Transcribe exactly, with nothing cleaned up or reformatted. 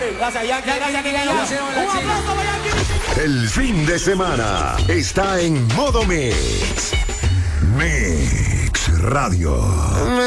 Gracias, Yankee. Gracias, Yankee. Un aplauso para Yankee. El fin de semana está en modo Mix. Mix Radio.